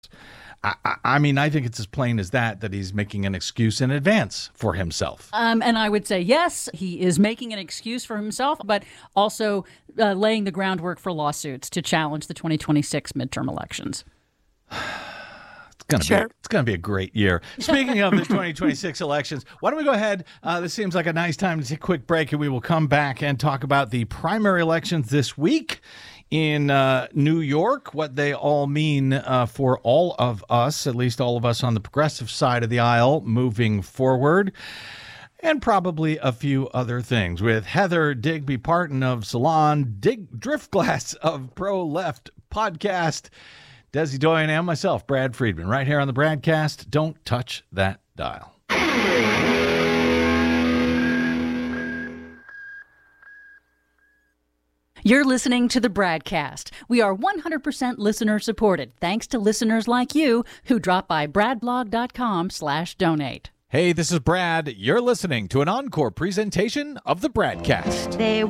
I mean, I think it's as plain as that he's making an excuse in advance for himself. And I would say, yes, he is making an excuse for himself, but also laying the groundwork for lawsuits to challenge the 2026 midterm elections. It's going to be a great year. Speaking of the 2026 elections, why don't we go ahead? This seems like a nice time to take a quick break, and we will come back and talk about the primary elections this week in New York, what they all mean for all of us, at least all of us on the progressive side of the aisle moving forward, and probably a few other things with Heather Digby Parton of Salon, Driftglass of Pro Left Podcast, Desi Doyen, and myself, Brad Friedman, right here on the Bradcast. Don't touch that dial. You're listening to the Bradcast. We are 100% listener supported, thanks to listeners like you who drop by bradblog.com/donate. Hey, this is Brad. You're listening to an encore presentation of the Bradcast. They